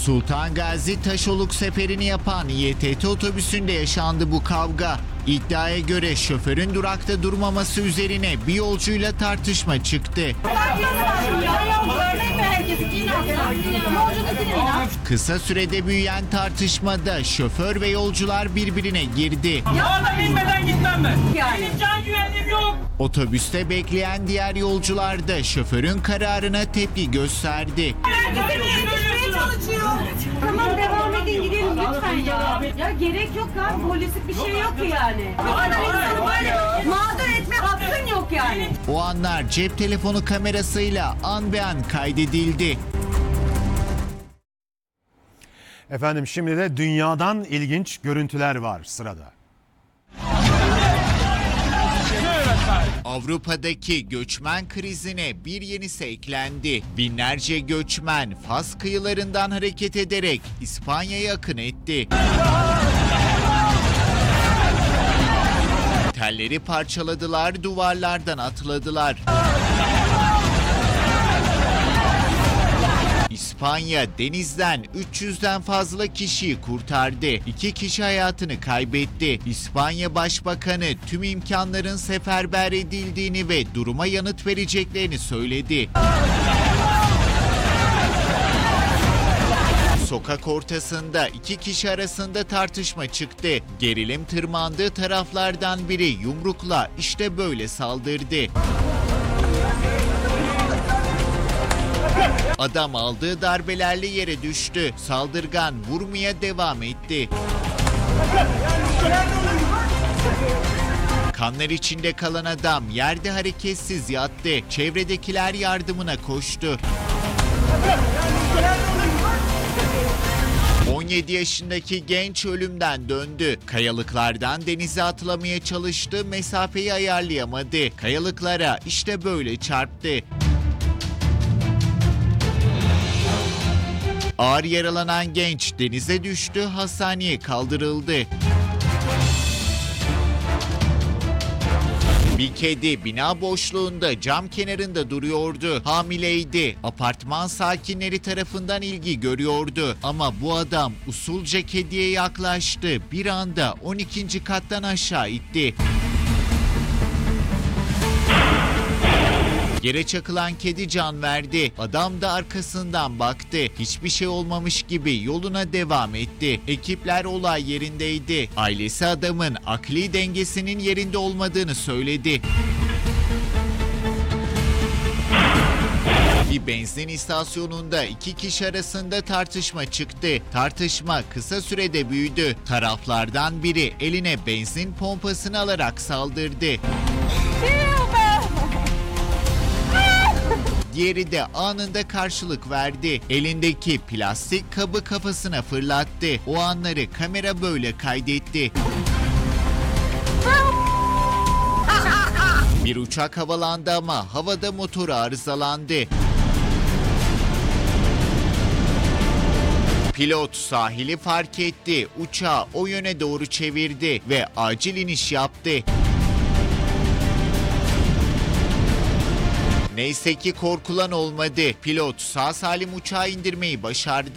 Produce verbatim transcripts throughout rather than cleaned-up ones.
Sultan Gazi Taşoluk seferini yapan İ T T otobüsünde yaşandı bu kavga. İddiaya göre şoförün durakta durmaması üzerine bir yolcuyla tartışma çıktı. Kısa sürede büyüyen tartışmada şoför ve yolcular birbirine girdi. Orada binmeden gitmem ben. Benim can güvenliğim yok. Otobüste bekleyen diğer yolcular da şoförün kararına tepki gösterdi. Tamam, devam edin, gidelim lütfen ya. Ya gerek yok abi, polislik bir şey yok ki yani. Bu kadar insanı böyle mağdur etme hakkın yok yani. O anlar cep telefonu kamerasıyla an be an kaydedildi. Efendim şimdi de dünyadan ilginç görüntüler var sırada. Avrupa'daki göçmen krizine bir yenisi eklendi. Binlerce göçmen Fas kıyılarından hareket ederek İspanya'ya akın etti. Telleri parçaladılar, duvarlardan atladılar. İspanya denizden üç yüzden fazla kişiyi kurtardı. İki kişi hayatını kaybetti. İspanya Başbakanı tüm imkanların seferber edildiğini ve duruma yanıt vereceklerini söyledi. Sokak ortasında iki kişi arasında tartışma çıktı. Gerilim tırmandığı taraflardan biri yumrukla işte böyle saldırdı. Adam aldığı darbelerle yere düştü. Saldırgan vurmaya devam etti. Kanlar içinde kalan adam yerde hareketsiz yattı. Çevredekiler yardımına koştu. on yedi yaşındaki genç ölümden döndü. Kayalıklardan denize atlamaya çalıştı, mesafeyi ayarlayamadı. Kayalıklara işte böyle çarptı. Ağır yaralanan genç denize düştü, hastaneye kaldırıldı. Bir kedi bina boşluğunda cam kenarında duruyordu. Hamileydi. Apartman sakinleri tarafından ilgi görüyordu. Ama bu adam usulca kediye yaklaştı. Bir anda on ikinci kattan aşağı itti. Yere çakılan kedi can verdi. Adam da arkasından baktı. Hiçbir şey olmamış gibi yoluna devam etti. Ekipler olay yerindeydi. Ailesi adamın akli dengesinin yerinde olmadığını söyledi. Bir benzin istasyonunda iki kişi arasında tartışma çıktı. Tartışma kısa sürede büyüdü. Taraflardan biri eline benzin pompasını alarak saldırdı. Diğeri de anında karşılık verdi. Elindeki plastik kabı kafasına fırlattı. O anları kamera böyle kaydetti. Bir uçak havalandı ama havada motoru arızalandı. Pilot sahili fark etti. Uçağı o yöne doğru çevirdi ve acil iniş yaptı. Neyse ki korkulan olmadı. Pilot sağ salim uçağı indirmeyi başardı.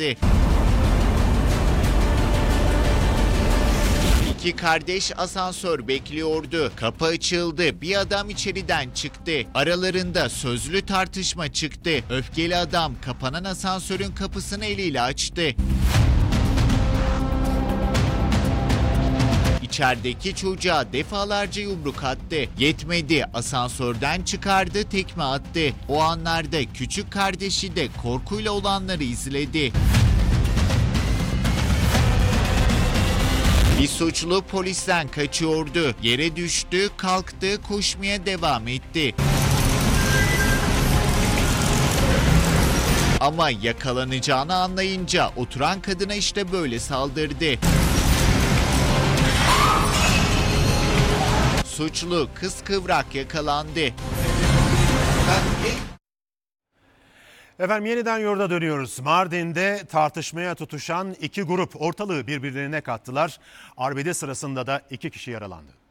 İki kardeş asansör bekliyordu. Kapı açıldı. Bir adam içeriden çıktı. Aralarında sözlü tartışma çıktı. Öfkeli adam kapanan asansörün kapısını eliyle açtı. İçerideki çocuğa defalarca yumruk attı. Yetmedi, asansörden çıkardı, tekme attı. O anlarda küçük kardeşi de korkuyla olanları izledi. Bir suçlu polisten kaçıyordu. Yere düştü, kalktı, koşmaya devam etti. Ama yakalanacağını anlayınca oturan kadına işte böyle saldırdı. Suçlu kıskıvrak yakalandı. Efendim yeniden yurda dönüyoruz. Mardin'de tartışmaya tutuşan iki grup ortalığı birbirlerine kattılar. Arbede sırasında da iki kişi yaralandı.